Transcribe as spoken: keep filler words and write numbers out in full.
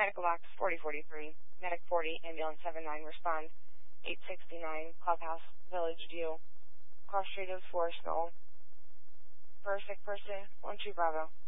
Medical box forty forty-three, Medic forty, Ambulance seven nine, respond. eight sixty-nine, Clubhouse, Village View. Cross Street of Forest Knoll. For a sick person, one two Bravo.